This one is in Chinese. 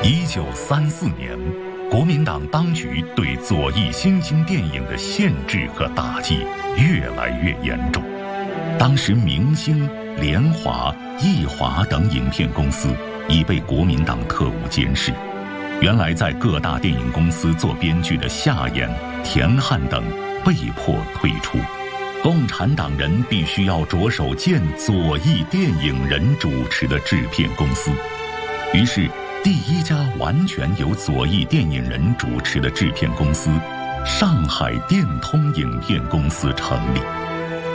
1934年，国民党当局对左翼新兴电影的限制和打击越来越严重。当时明星、联华、艺华等影片公司已被国民党特务监视。原来在各大电影公司做编剧的夏衍、田汉等被迫退出。共产党人必须要着手建左翼电影人主持的制片公司。于是第一家完全由左翼电影人主持的制片公司——上海电通影片公司成立。